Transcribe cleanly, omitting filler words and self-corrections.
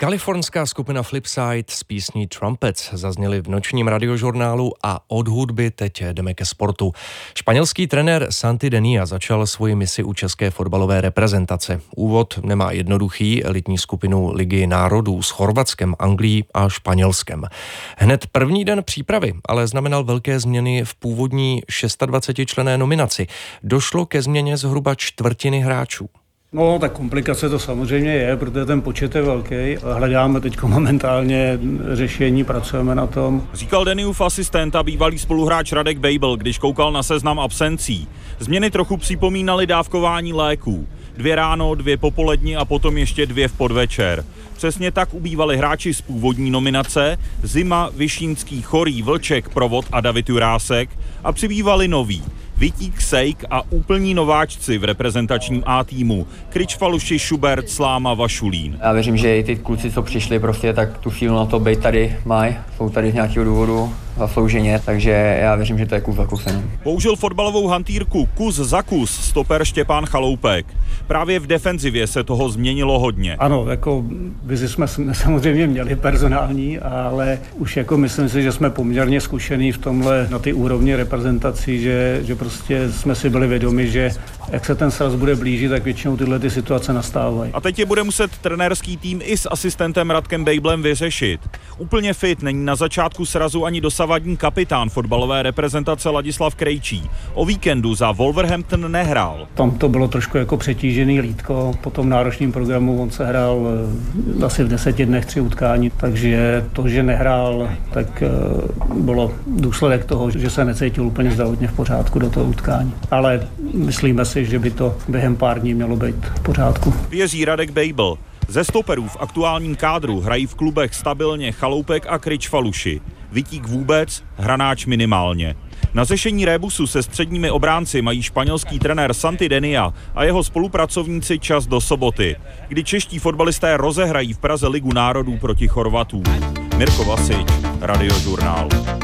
Kalifornská skupina Flipside s písní Trumpets zazněly v nočním radiožurnálu a od hudby teď jdeme ke sportu. Španělský trenér Santi Denia začal svoji misi u české fotbalové reprezentace. Úvod nemá jednoduchý, elitní skupinu Ligy národů s Chorvatskem, Anglií a Španělskem. Hned první den přípravy ale znamenal velké změny v původní 26členné nominaci. Došlo ke změně zhruba čtvrtiny hráčů. No, tak komplikace to samozřejmě je, protože ten počet je velký. Hledáme teď momentálně řešení, pracujeme na tom. Říkal Deniův asistent a bývalý spoluhráč Radek Bejbl, když koukal na seznam absencí. Změny trochu připomínaly dávkování léků. 2 ráno, 2 popolední a potom ještě 2 v podvečer. Přesně tak ubývali hráči z původní nominace: Zima, Višínský, Chorý, Vlček, Provod a David Jurásek, a přibývali noví: Vitík, Sejk a úplní nováčci v reprezentačním A týmu: Kryč, Faluši, Šubert, Sláma, Vašulín. Já věřím, že i ty kluci, co přišli, prostě tak tu sílu na to být tady mají, jsou tady z nějakého důvodu zaslouženě, takže já věřím, že to je kus za kusem. Použil fotbalovou hantýrku kus za kus stoper Štěpán Chaloupek. Právě v defenzivě se toho změnilo hodně. Ano, jako vizi jsme samozřejmě měli personální, ale už jako myslím si, že jsme poměrně zkušení v tomhle na ty úrovni reprezentací, že prostě jsme si byli vědomi, že jak se ten sraz bude blížit, tak většinou tyhle ty situace nastávají. A teď je bude muset trenérský tým i s asistentem Radkem Bejblem vyřešit. Úplně fit není na začátku srazu ani dosavadní kapitán fotbalové reprezentace Ladislav Krejčí. O víkendu za Wolverhampton nehrál. Tam to bylo trošku jako přetížený lítko, po tom náročném programu on se hrál asi v 10 dnech 3 utkání, takže to, že nehrál, tak bylo důsledek toho, že se necítil úplně zdravotně v pořádku do toho utkání. Ale myslíme si, že by to během pár dní mělo být v pořádku. Věří Radek Bejbl. Ze stoperů v aktuálním kádru hrají v klubech stabilně Chaloupek a Kryč, Faluši. Vitík vůbec, Hranáč minimálně. Na řešení rébusu se středními obránci mají španělský trenér Santi Denia a jeho spolupracovníci čas do soboty, kdy čeští fotbalisté rozehrají v Praze Ligu národů proti Chorvatům. Mirko Vasič, Radiožurnál.